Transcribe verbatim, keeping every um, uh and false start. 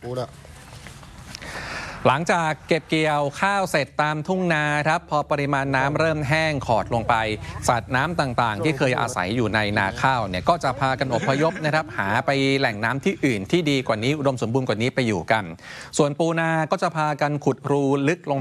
หลังจากเก็บเกี่ยวข้าวเสร็จตามทุ่งนาครับพอปริมาณน้ำเริ่มแห้งขอดลงไปสัตว์น้ำต่างๆที่เคยอาศัยอยู่ในนาข้าวเนี่ยก็จะพากันอพยพนะครับหาไปแหล่งน้ำที่อื่นที่ดีกว่านี้อุดมสมบูรณ์กว่านี้ไปอยู่กันส่วนปูนาก็จะพากันขุดรูลึกลง